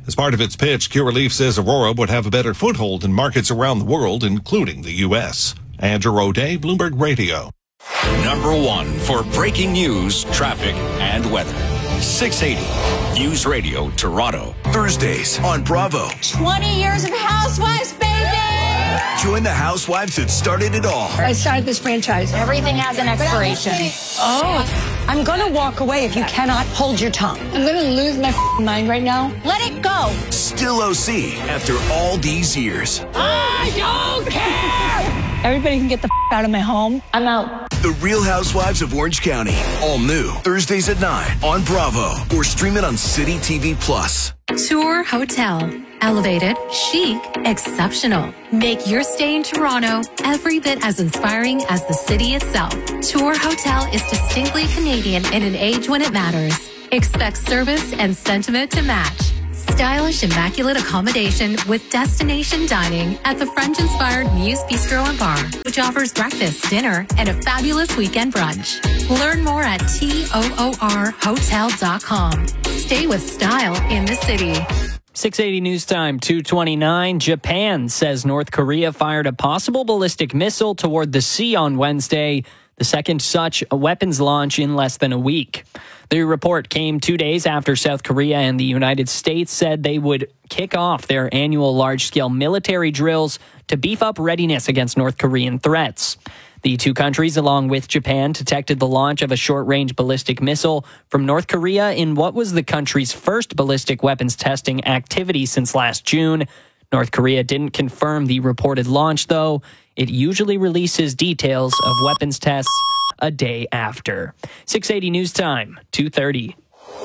As part of its pitch, Curaleaf says Aurora would have a better foothold in markets around the world, including the U S. Andrew O'Day, Bloomberg Radio. Number one for breaking news, traffic, and weather. six eighty News Radio Toronto. Thursdays on Bravo. twenty years of Housewives, baby! Join the housewives that started it all. I started this franchise. Everything has an expiration. Oh, I'm gonna walk away if you cannot hold your tongue. I'm gonna lose my mind right now. Let it go. Still O C after all these years. I don't care! Everybody can get the out of my home. I'm out. The Real Housewives of Orange County. All new. Thursdays at nine on Bravo. Or stream it on City T V Plus. Tour Hotel. Elevated, chic, exceptional. Make your stay in Toronto every bit as inspiring as the city itself. Tour Hotel is distinctly Canadian in an age when it matters. Expect service and sentiment to match. Stylish, immaculate accommodation with destination dining at the French-inspired Muse Bistro and Bar, which offers breakfast, dinner, and a fabulous weekend brunch. Learn more at toor hotel dot com. Stay with style in the city. six eighty News Time, two twenty-nine. Japan says North Korea fired a possible ballistic missile toward the sea on Wednesday, the second such weapons launch in less than a week. The report came two days after South Korea and the United States said they would kick off their annual large-scale military drills to beef up readiness against North Korean threats. The two countries, along with Japan, detected the launch of a short-range ballistic missile from North Korea in what was the country's first ballistic weapons testing activity since last June. North Korea didn't confirm the reported launch, though. It usually releases details of weapons tests a day after. six eighty News Time, two thirty.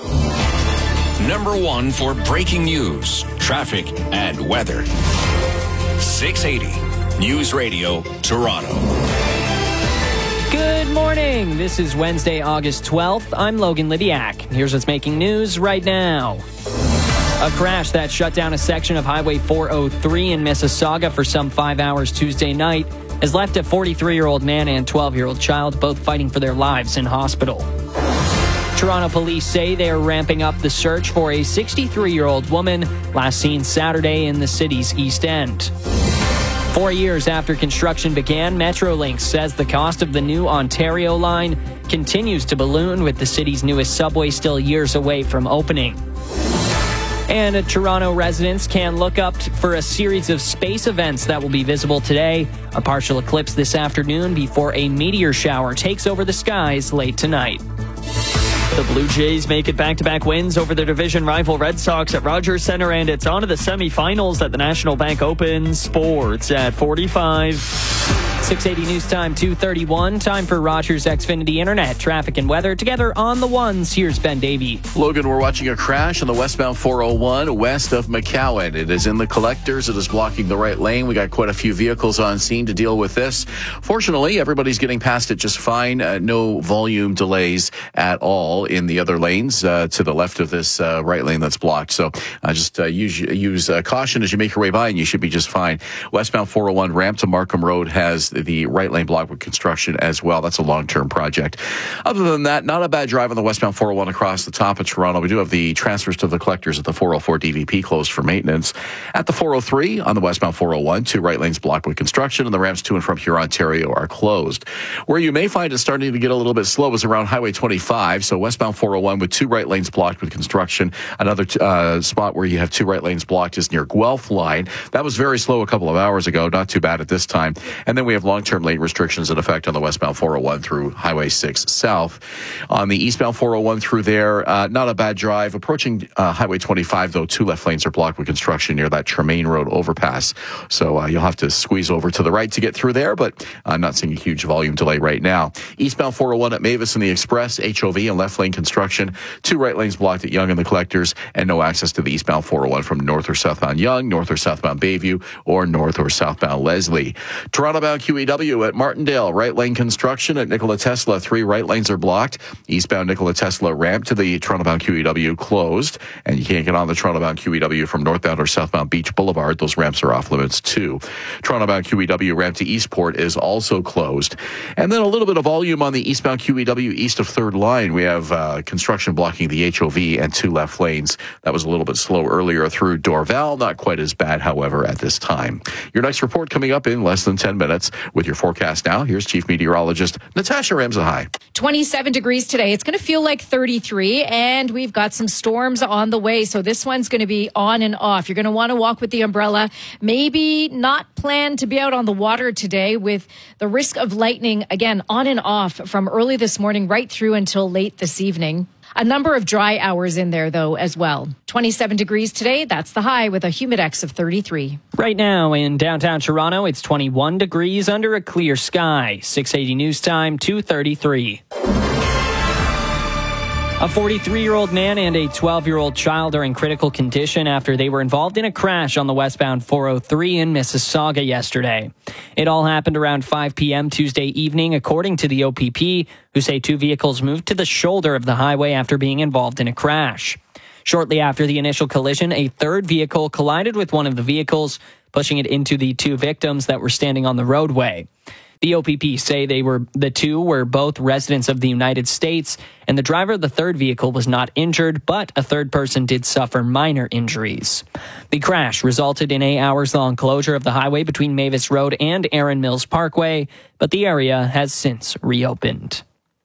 Number one for breaking news, traffic, and weather. six eighty News Radio Toronto. Good morning. This is Wednesday, August twelfth. I'm Logan Lidiak. Here's what's making news right now. A crash that shut down a section of Highway four oh three in Mississauga for some five hours Tuesday night has left a forty-three-year-old man and twelve-year-old child both fighting for their lives in hospital. Toronto police say they are ramping up the search for a sixty-three-year-old woman last seen Saturday in the city's East End. Four years after construction began, Metrolinx says the cost of the new Ontario line continues to balloon, with the city's newest subway still years away from opening. And Toronto residents can look up for a series of space events that will be visible today. A partial eclipse this afternoon before a meteor shower takes over the skies late tonight. The Blue Jays make it back-to-back wins over their division rival Red Sox at Rogers Centre, and it's on to the semifinals at the National Bank Open. Sports at forty-five. six eighty News Time, two thirty-one. Time for Rogers Xfinity Internet, traffic and weather. Together on the ones, here's Ben Davey. Logan, we're watching a crash on the westbound four oh one west of McCowan. It is in the collectors. It is blocking the right lane. We got quite a few vehicles on scene to deal with this. Fortunately, everybody's getting past it just fine. Uh, no volume delays at all in the other lanes uh, to the left of this uh, right lane that's blocked. So uh, just uh, use, use uh, caution as you make your way by, and you should be just fine. Westbound four oh one ramp to Markham Road has the right lane blocked with construction as well. That's a long-term project. Other than that, not a bad drive on the westbound four oh one across the top of Toronto. We do have the transfers to the collectors at the four oh four D V P closed for maintenance. At the four oh three on the westbound four oh one, two right lanes blocked with construction, and the ramps to and from Huron, Ontario are closed. Where you may find it starting to get a little bit slow is around Highway twenty-five. So westbound four oh one with two right lanes blocked with construction. Another uh, spot where you have two right lanes blocked is near Guelph Line. That was very slow a couple of hours ago. Not too bad at this time. And then we have long-term lane restrictions in effect on the westbound four oh one through Highway six South. On the eastbound four oh one through there, uh, not a bad drive. Approaching uh, Highway twenty-five, though, two left lanes are blocked with construction near that Tremaine Road overpass. So uh, you'll have to squeeze over to the right to get through there, but I'm not seeing a huge volume delay right now. Eastbound four oh one at Mavis and the Express, H O V and left lane construction. Two right lanes blocked at Yonge and the Collectors, and no access to the eastbound four oh one from north or southbound Yonge, north or southbound Bayview, or north or southbound Leslie. Toronto-bound Q Q E W at Martindale. Right lane construction at Nikola Tesla. Three right lanes are blocked. Eastbound Nikola Tesla ramp to the Toronto-bound Q E W closed. And you can't get on the Toronto-bound Q E W from northbound or southbound Beach Boulevard. Those ramps are off limits too. Toronto-bound Q E W ramp to Eastport is also closed. And then a little bit of volume on the eastbound Q E W east of third line. We have uh, construction blocking the H O V and two left lanes. That was a little bit slow earlier through Dorval. Not quite as bad, however, at this time. Your next report coming up in less than ten minutes. With your forecast now, here's Chief Meteorologist Natasha Ramsahai. twenty-seven degrees today. It's going to feel like thirty-three, and we've got some storms on the way. So this one's going to be on and off. You're going to want to walk with the umbrella. Maybe not plan to be out on the water today with the risk of lightning, again, on and off from early this morning right through until late this evening. A number of dry hours in there, though, as well. twenty-seven degrees today. That's the high with a humidex of thirty-three. Right now in downtown Toronto, it's twenty-one degrees under a clear sky. six eighty news time, two thirty-three. A forty-three-year-old man and a twelve-year-old child are in critical condition after they were involved in a crash on the westbound four oh three in Mississauga yesterday. It all happened around five p.m. Tuesday evening, according to the O P P, who say two vehicles moved to the shoulder of the highway after being involved in a crash. Shortly after the initial collision, a third vehicle collided with one of the vehicles, pushing it into the two victims that were standing on the roadway. The O P P say they were the two were both residents of the United States, and the driver of the third vehicle was not injured, but a third person did suffer minor injuries. The crash resulted in a hours-long closure of the highway between Mavis Road and Erin Mills Parkway, but the area has since reopened.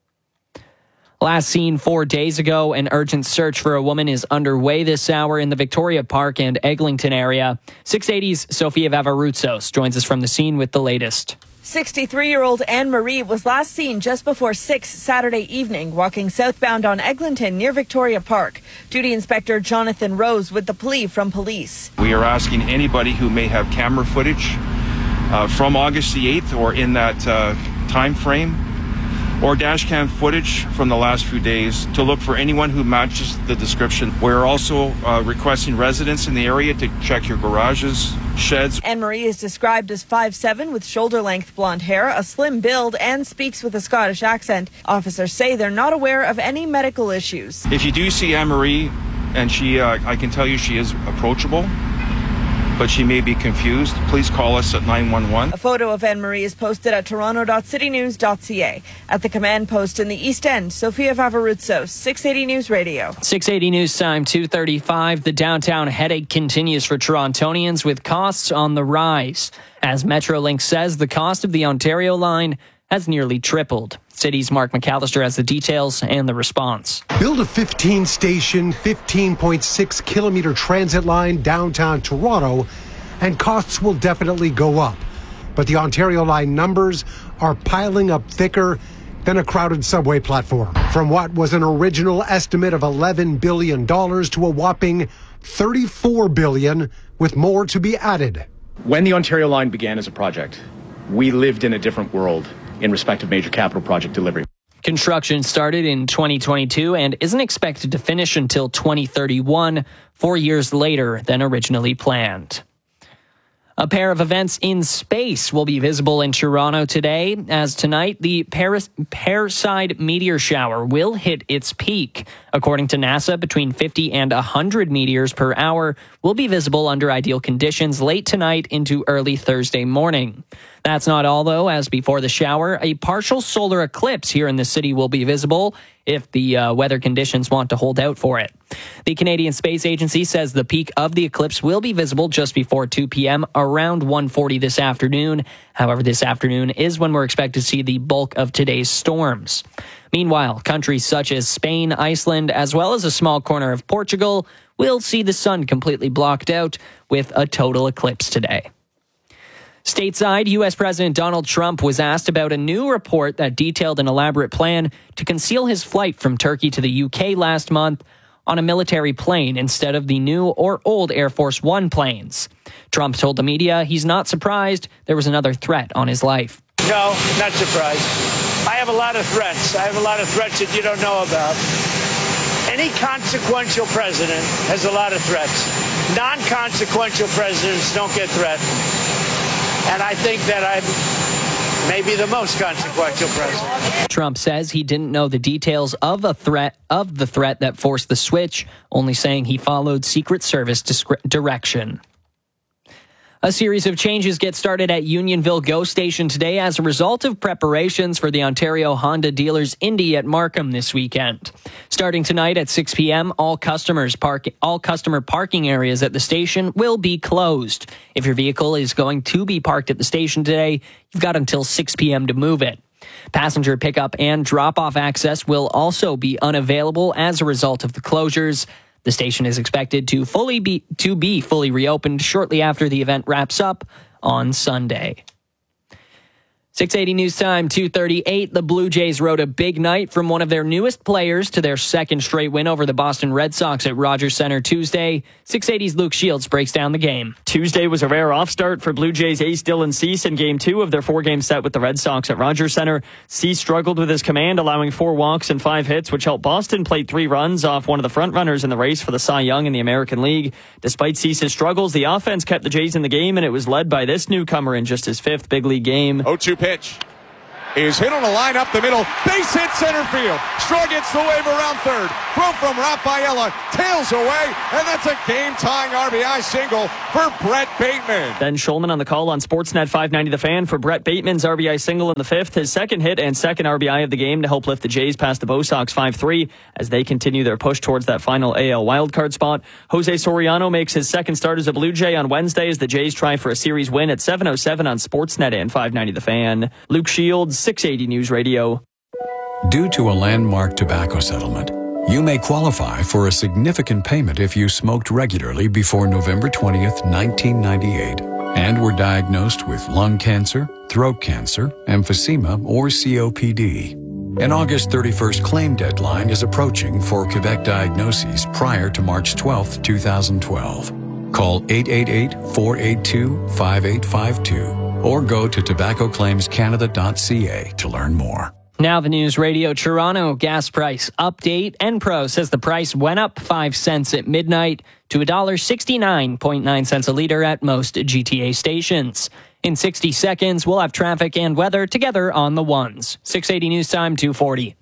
Last seen four days ago, an urgent search for a woman is underway this hour in the Victoria Park and Eglinton area. six eighty's Sophia Vavaroutsos joins us from the scene with the latest. sixty-three-year-old Anne-Marie was last seen just before six Saturday evening walking southbound on Eglinton near Victoria Park. Duty Inspector Jonathan Rose with the plea from police. We are asking anybody who may have camera footage uh, from August the eighth or in that uh, time frame, or dash cam footage from the last few days to look for anyone who matches the description. We're also uh, requesting residents in the area to check your garages, sheds. Anne-Marie is described as five seven with shoulder-length blonde hair, a slim build, and speaks with a Scottish accent. Officers say they're not aware of any medical issues. If you do see Anne-Marie, and she, uh, I can tell you she is approachable, but she may be confused, please call us at nine one one. A photo of Anne-Marie is posted at toronto dot city news dot c a. At the command post in the East End, Sophia Vavaroutsos, six eighty News Radio. six eighty News Time, two thirty-five. The downtown headache continues for Torontonians with costs on the rise. As Metrolink says, the cost of the Ontario line has nearly tripled. City's Mark McAllister has the details and the response. Build a fifteen-station, fifteen point six kilometer transit line downtown Toronto, and costs will definitely go up. But the Ontario line numbers are piling up thicker than a crowded subway platform. From what was an original estimate of eleven billion dollars to a whopping thirty-four billion dollars, with more to be added. When the Ontario line began as a project, we lived in a different world in respect of major capital project delivery. Construction started in twenty twenty-two and isn't expected to finish until twenty thirty-one, four years later than originally planned. A pair of events in space will be visible in Toronto today, as tonight the Paris, Perseid meteor shower will hit its peak. According to NASA, between fifty and one hundred meteors per hour will be visible under ideal conditions late tonight into early Thursday morning. That's not all, though, as before the shower, a partial solar eclipse here in the city will be visible if the uh, weather conditions want to hold out for it. The Canadian Space Agency says the peak of the eclipse will be visible just before two p.m. around one forty this afternoon. However, this afternoon is when we're expected to see the bulk of today's storms. Meanwhile, countries such as Spain, Iceland, as well as a small corner of Portugal will see the sun completely blocked out with a total eclipse today. Stateside, U S President Donald Trump was asked about a new report that detailed an elaborate plan to conceal his flight from Turkey to the U K last month on a military plane instead of the new or old Air Force One planes. Trump told the media he's not surprised there was another threat on his life. No, not surprised. I have a lot of threats. I have a lot of threats that you don't know about. Any consequential president has a lot of threats. Non-consequential presidents don't get threatened. And I think that I'm maybe the most consequential president. Trump says he didn't know the details of a threat of the threat that forced the switch, only saying he followed Secret Service discre- direction. A series of changes get started at Unionville GO Station today as a result of preparations for the Ontario Honda Dealers Indy at Markham this weekend. Starting tonight at six p.m., all customers park all customer parking areas at the station will be closed. If your vehicle is going to be parked at the station today, you've got until six p.m. to move it. Passenger pickup and drop-off access will also be unavailable as a result of the closures. The station is expected to fully be to be fully reopened shortly after the event wraps up on Sunday. six eighty News Time, two thirty-eight. The Blue Jays rode a big night from one of their newest players to their second straight win over the Boston Red Sox at Rogers Center Tuesday. six eighty's Luke Shields breaks down the game. Tuesday was a rare off start for Blue Jays ace Dylan Cease in game two of their four-game set with the Red Sox at Rogers Center. Cease struggled with his command, allowing four walks and five hits, which helped Boston plate three runs off one of the front-runners in the race for the Cy Young in the American League. Despite Cease's struggles, the offense kept the Jays in the game, and it was led by this newcomer in just his fifth big league game. oh two pitch is hit on a line up the middle. Base hit center field. Straw gets the wave around third. Throw from Rafaela. Tails away. And that's a game-tying R B I single for Brett Bateman. Ben Schulman on the call on Sportsnet five ninety The Fan for Brett Bateman's R B I single in the fifth. His second hit and second R B I of the game to help lift the Jays past the Bo Sox five three as they continue their push towards that final A L wildcard spot. Jose Soriano makes his second start as a Blue Jay on Wednesday as the Jays try for a series win at seven oh seven on Sportsnet and five ninety The Fan. Luke Shields, six eighty News Radio. Due to a landmark tobacco settlement, you may qualify for a significant payment if you smoked regularly before November twentieth, nineteen ninety-eight, and were diagnosed with lung cancer, throat cancer, emphysema, or C O P D. An August thirty-first claim deadline is approaching for Quebec diagnoses prior to March twelfth, twenty twelve. Call eight eight eight, four eight two, five eight five two or go to tobacco claims canada dot c a to learn more. Now the News Radio Toronto gas price update. Enpro says the price went up five cents at midnight to one dollar sixty-nine point nine cents a liter at most G T A stations. In sixty seconds, we'll have traffic and weather together on the ones. six eighty News Time, two forty.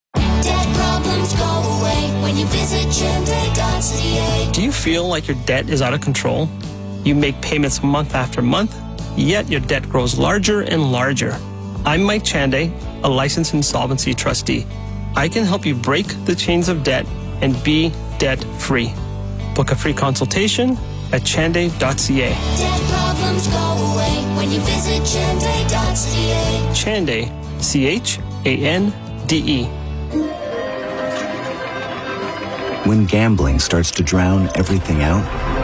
Debt problems go away when you visit Chende dot c a. Do you feel like your debt is out of control? You make payments month after month, yet your debt grows larger and larger. I'm Mike Chande, a licensed insolvency trustee. I can help you break the chains of debt and be debt-free. Book a free consultation at chande dot c a. Debt problems go away when you visit Chende dot c a. Chande, C H A N D E. When gambling starts to drown everything out,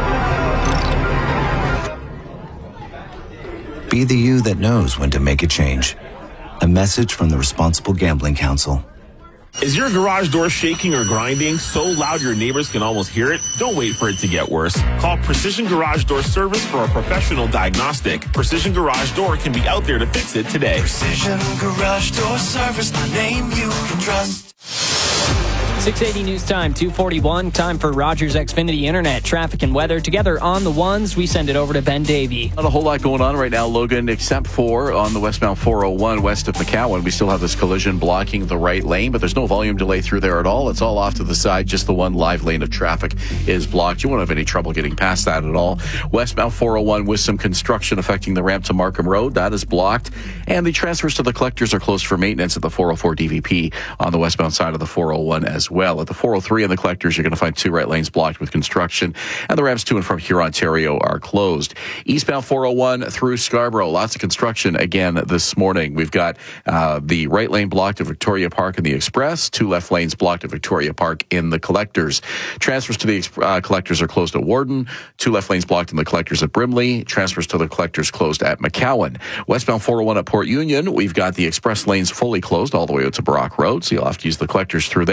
be the you that knows when to make a change. A message from the Responsible Gambling Council. Is your garage door shaking or grinding so loud your neighbors can almost hear it? Don't wait for it to get worse. Call Precision Garage Door Service for a professional diagnostic. Precision Garage Door can be out there to fix it today. Precision Garage Door Service, the name you can trust. six eighty News Time, two forty-one. Time for Rogers Xfinity Internet, traffic and weather. Together on the ones, we send it over to Ben Davey. Not a whole lot going on right now, Logan, except for on the westbound four oh one west of McCowan. We still have this collision blocking the right lane, but there's no volume delay through there at all. It's all off to the side. Just the one live lane of traffic is blocked. You won't have any trouble getting past that at all. Westbound four oh one with some construction affecting the ramp to Markham Road. That is blocked. And the transfers to the collectors are closed for maintenance at the four oh four D V P on the westbound side of the four oh one as well. Well, at the four oh three and the collectors, you're going to find two right lanes blocked with construction, and the ramps to and from Huron, Ontario are closed. Eastbound four oh one through Scarborough, lots of construction again this morning. We've got uh, the right lane blocked at Victoria Park in the Express, two left lanes blocked at Victoria Park in the collectors. Transfers to the uh, collectors are closed at Warden, two left lanes blocked in the collectors at Brimley, transfers to the collectors closed at McCowan. Westbound four oh one at Port Union, we've got the express lanes fully closed all the way out to Brock Road, so you'll have to use the collectors through there.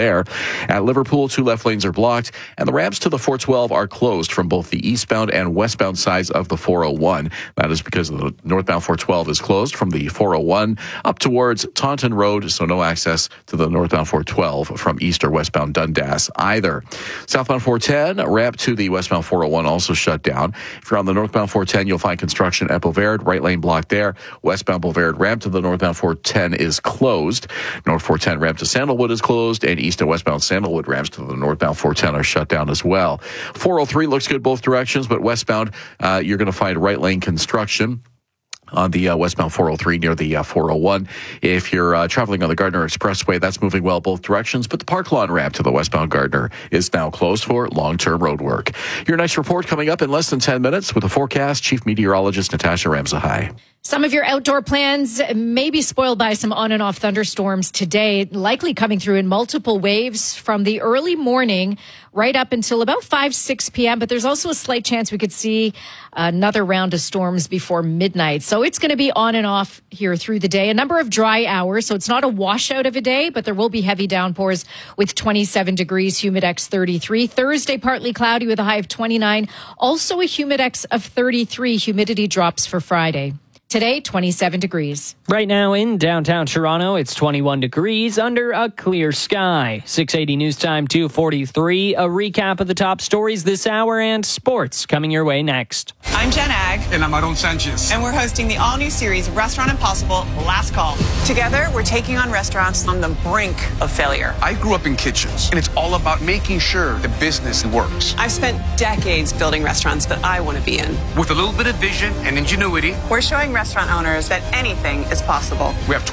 At Liverpool, two left lanes are blocked, and the ramps to the four twelve are closed from both the eastbound and westbound sides of the four oh one. That is because the northbound four twelve is closed from the four oh one up towards Taunton Road, so no access to the northbound four twelve from east or westbound Dundas either. Southbound four ten, ramp to the westbound four oh one also shut down. If you're on the northbound four ten, you'll find construction at Bovaird, right lane blocked there. Westbound Bovaird ramp to the northbound four ten is closed. North four ten ramp to Sandalwood is closed, and east and westbound Sandalwood ramps to the northbound four ten are shut down as well. four oh three looks good both directions, but westbound, uh, you're going to find right lane construction on the uh, westbound four oh three near the uh, four oh one. If you're uh, traveling on the Gardner Expressway, that's moving well both directions, but the Park Lawn ramp to the westbound Gardner is now closed for long-term road work. Your next report coming up in less than ten minutes with the forecast. Chief Meteorologist Natasha Ramsahai. Some of your outdoor plans may be spoiled by some on and off thunderstorms today, likely coming through in multiple waves from the early morning right up until about five, six p.m. But there's also a slight chance we could see another round of storms before midnight. So it's going to be on and off here through the day. A number of dry hours. So it's not a washout of a day, but there will be heavy downpours with twenty-seven degrees, Humidex thirty-three. Thursday, partly cloudy with a high of twenty-nine. Also a Humidex of thirty-three. Humidity drops for Friday. Today, twenty-seven degrees. Right now in downtown Toronto, it's twenty-one degrees under a clear sky. six eighty News Time two forty-three. A recap of the top stories this hour and sports coming your way next. I'm Jen Ag. And I'm Aaron Sanchez. And we're hosting the all-new series Restaurant Impossible Last Call. Together, we're taking on restaurants on the brink of failure. I grew up in kitchens, and it's all about making sure the business works. I've spent decades building restaurants that I want to be in. With a little bit of vision and ingenuity, we're showing restaurant owners that anything is possible. We have